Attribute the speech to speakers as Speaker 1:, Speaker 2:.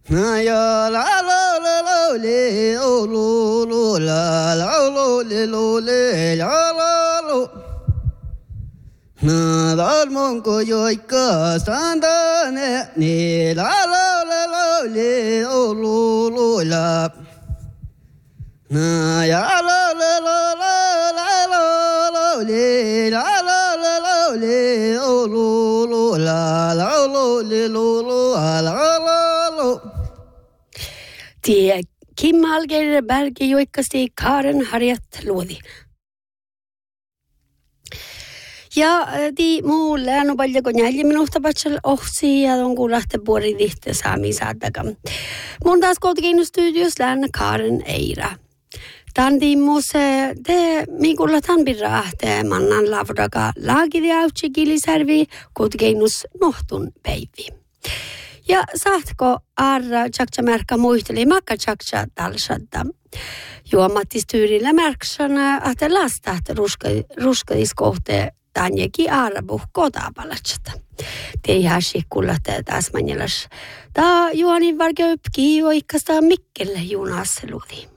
Speaker 1: Na ya la la la la le o lo la la lo le la la lo. Na dal monko yoika sandane ni la la la la le o lo la. Na ya la la la la la la le la la la le o lo la la lo le la la lo.
Speaker 2: Tie Kim Alger Berge joikkasti Karen Harriet luodi. Ja di mulle on paljon kun 4 minuuttia patsal ohsi ja on kuulahte puoli dihte saami saadaga. Mun taas kuitenkin studios lään Karen Eira. Tandi muse te mikulla tan birahte mannan lavdaga laagidi autsi kilisärvi kuitenkin nohtun päivi. Ja saatko arra tjakja märkä muisteli makka tjakja talsadda. Juomattistyyrillä märksana ahte lasta ruskadiskohte tanjeki arra kotaapalatsata. Tei häsikulla taas manjelas. Ta juonin varge uppki oikasta Mikkelle junasse luodi.